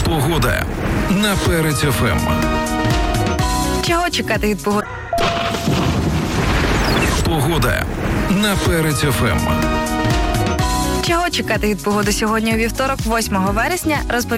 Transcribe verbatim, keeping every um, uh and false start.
Погода на Перець еф ем. Чого чекати від погоди? Погода на Перець еф ем. Чого чекати від погоди сьогодні у вівторок, восьмого вересня, розповідає